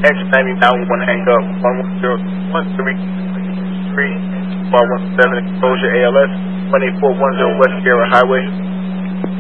Exit 90 now, we want to hang up 11013, bar 17 exposure ALS, 1841 West Sierra Highway.